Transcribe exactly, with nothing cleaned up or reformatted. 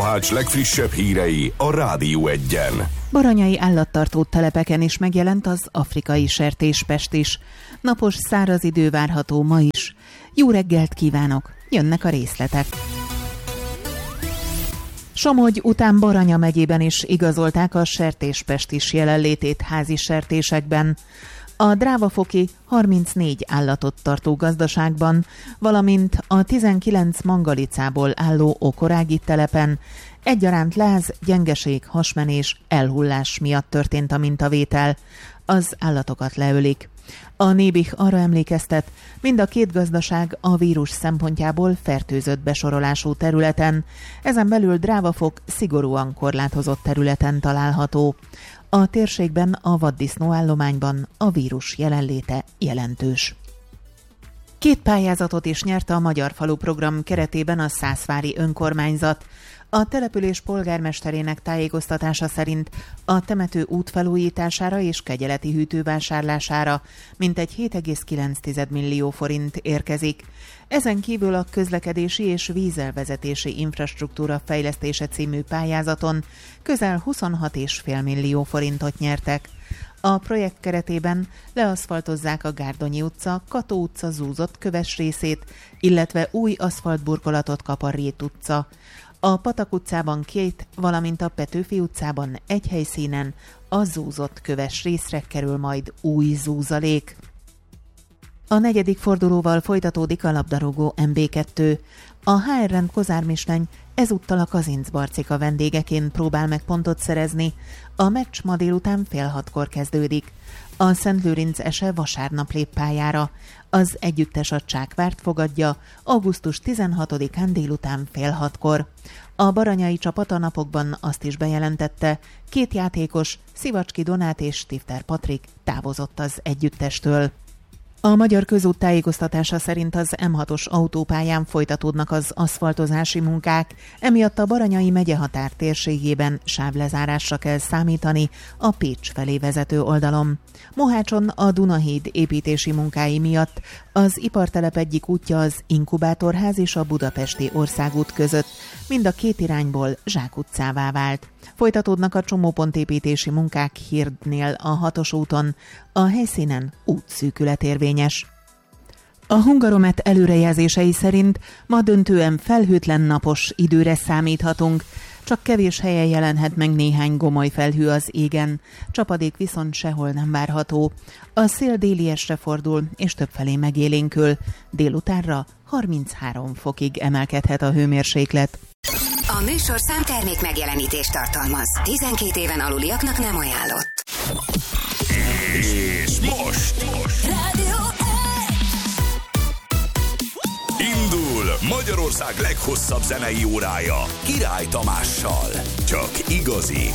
Mohács legfrissebb hírei a Rádió Egyen. Baranyai állattartó telepeken is megjelent az afrikai sertéspest is. Napos, száraz idő várható ma is. Jó reggelt kívánok! Jönnek a részletek. Somogy után Baranya megyében is igazolták a sertéspestis jelenlétét házi sertésekben. A drávafoki harmincnégy állatot tartó gazdaságban, valamint a tizenkilenc mangalicából álló okorági telepen egyaránt láz, gyengeség, hasmenés, elhullás miatt történt a mintavétel. Az állatokat leölik. A Nébih arra emlékeztet, mind a két gazdaság a vírus szempontjából fertőzött besorolású területen, ezen belül Drávafok szigorúan korlátozott területen található. A térségben a vaddisznóállományban a vírus jelenléte jelentős. Két pályázatot is nyerte a Magyar Falu program keretében a Szászvári önkormányzat. A település polgármesterének tájékoztatása szerint a temető út felújítására és kegyeleti hűtő vásárlására mintegy hét egész kilenc millió forint érkezik. Ezen kívül a közlekedési és vízelvezetési infrastruktúra fejlesztése című pályázaton közel huszonhat egész öt millió forintot nyertek. A projekt keretében leaszfaltozzák a Gárdonyi utca, Kató utca zúzott köves részét, illetve új aszfaltburkolatot kap a Rét utca. A Patak utcában két, valamint a Petőfi utcában egy helyszínen a zúzott köves részre kerül majd új zúzalék. A negyedik fordulóval folytatódik a labdarúgó em bé kettő. A há er rend Kozár Misleny ezúttal a Kazinc Barcika vendégeként próbál meg pontot szerezni. A meccs ma délután fél hatkor kezdődik. A Szentlőrinc ese vasárnap lép pályára. Az együttes a Csákvárt fogadja augusztus tizenhatodikán délután fél hatkor. A baranyai csapat a napokban azt is bejelentette, két játékos, Szivacski Donát és Tifter Patrik távozott az együttestől. A Magyar Közút tájékoztatása szerint az em hatos autópályán folytatódnak az aszfaltozási munkák, emiatt a Baranyai megyehatár térségében sávlezárásra kell számítani a Pécs felé vezető oldalon. Mohácson a Dunahíd építési munkái miatt az ipartelep egyik útja az Inkubátorház és a Budapesti Országút között, mind a két irányból zsákutcává vált. Folytatódnak a csomópontépítési munkák Hirdnél a hatos úton, a helyszínen útszűkület érvényes. A Hungaromet előrejelzései szerint ma döntően felhőtlen napos időre számíthatunk, csak kevés helyen jelenhet meg néhány gomoly felhő az égen, csapadék viszont sehol nem várható. A szél déliesre fordul és többfelé megélénkül, délutánra harminchárom fokig emelkedhet a hőmérséklet. A műsorszám termék megjelenítést tartalmaz. tizenkét éven aluliaknak nem ajánlott. És most, most. Rádió Indul Magyarország leghosszabb zenei órája Király Tamással. Csak igazi,